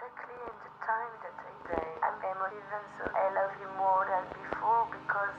exactly in the time that I am even so I love you more than before because